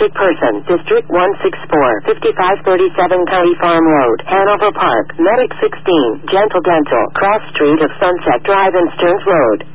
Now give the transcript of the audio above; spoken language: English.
sick person, District 164, 5537 County Farm Road, Hanover Park, Medic 16, Gentle Dental, Cross Street of Sunset Drive and Stearns Road.